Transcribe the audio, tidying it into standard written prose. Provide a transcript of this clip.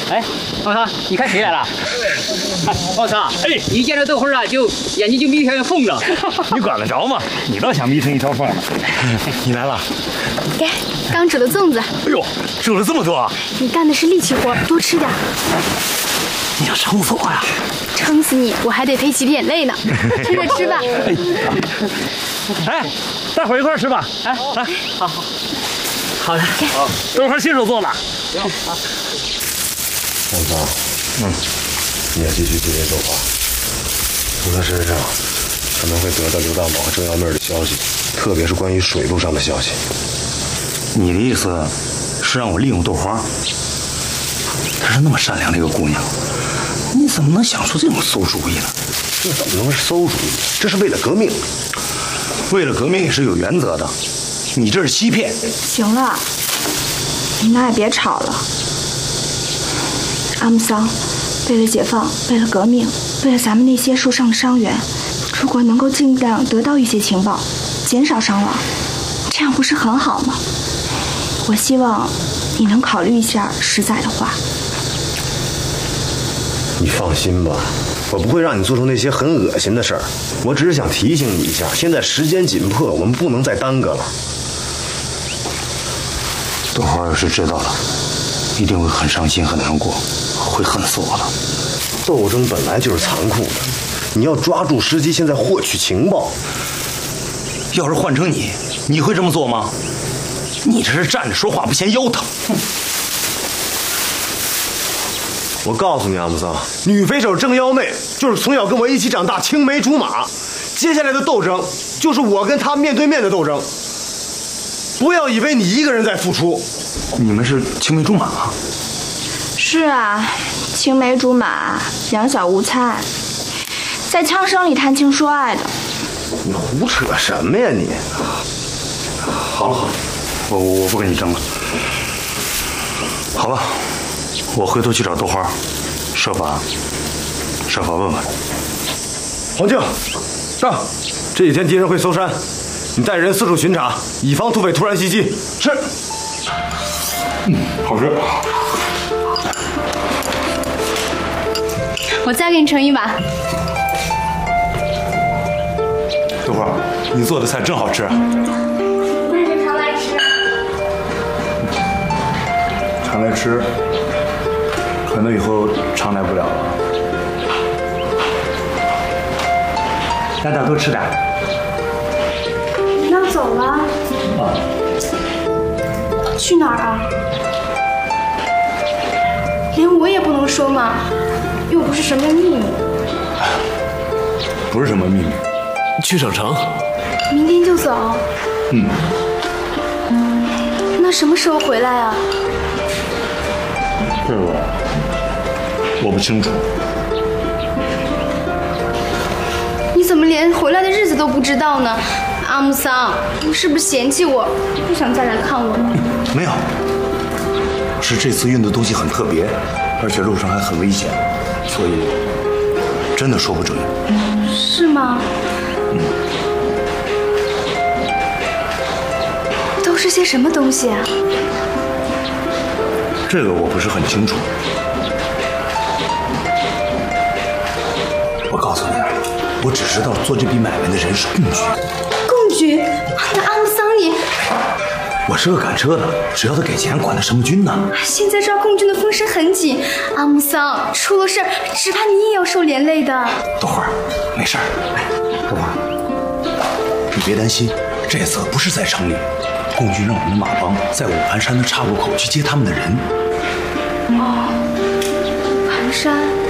哎，王超，你看谁来了？哎，王超，哎，一见着豆花啊，就眼睛就眯成缝了。 你管得着吗？你倒想眯成一条缝呢。你来了， 给刚煮的粽子。 哎呦，煮了这么多啊！ 你干的是力气活，多吃点。 你想撑死我呀？ 撑死你，我还得赔几滴眼泪呢。趁热吃吧。 哎，大伙一块吃吧。哎，来， 好，好的。 好，豆花亲手做的。 王芳，你也继续接豆花，从他身上可能会得到刘大宝和郑幺妹的消息，特别是关于水路上的消息。 你的意思是让我利用豆花？她是那么善良的一个姑娘，你怎么能想出这种馊主意呢？ 这怎么能是馊主意？这是为了革命。 为了革命也是有原则的，你这是欺骗。 行了，你俩也别吵了。阿姆桑，为了解放，为了革命，为了咱们那些受伤的伤员，如果能够尽量得到一些情报，减少伤亡，这样不是很好吗？我希望你能考虑一下实在的话。 你放心吧，我不会让你做出那些很恶心的事儿。我只是想提醒你一下，现在时间紧迫，我们不能再耽搁了。 豆花要是知道了，一定会很伤心很难过，会恨死我的。 斗争本来就是残酷的，你要抓住时机，现在获取情报。 要是换成你，你会这么做吗？你这是站着说话不嫌腰疼。 我告诉你，阿姆桑，女匪首郑幺妹就是从小跟我一起长大，青梅竹马。接下来的斗争就是我跟她面对面的斗争。不要以为你一个人在付出。 你们是青梅竹马啊？ 是啊，青梅竹马，两小无猜，在枪声里谈情说爱的。 你胡扯什么呀你？ 好了，我不跟你争了。好吧，我回头去找豆花，设法问问。 黄静，上！这几天敌人会搜山，你带人四处巡查，以防土匪突然袭击。是。 好吃。 我再给你盛一碗。 豆花，你做的菜真好吃。 那就常来吃。 常来吃，可能以后常来不了了。大家多吃点。 你要走了？ 啊。 去哪儿啊？连我也不能说吗？又不是什么秘密。 不是什么秘密。去省城。 明天就走？那什么时候回来啊？ 这个我不清楚。 你怎么连回来的日子都不知道呢？阿姆桑，你是不是嫌弃我，不想再来看我了？ 没有，是这次运的东西很特别，而且路上还很危险，所以真的说不准。 是吗？都是些什么东西啊？ 这个我不是很清楚。我告诉你，我只知道做这笔买卖的人是共军。 共军？那阿姆桑你…… 我是个赶车的，只要他给钱，管他什么军呢？ 现在这共军的风声很紧，阿姆桑出了事儿，只怕你也要受连累的。 豆花，没事儿。哎，豆花，你别担心，这次不是在城里，共军让我们的马帮在五盘山的岔路口去接他们的人。 哦，盘山。